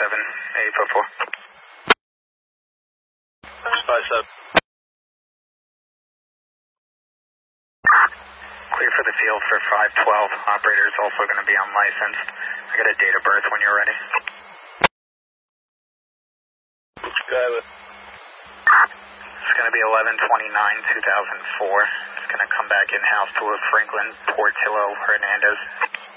844. 57. Clear for the field for 512. Operator is also going to be unlicensed. I got a date of birth when you're ready. Got it. It's going to be 11/29/2004. It's going to come back in-house to a Franklin Portillo Hernandez.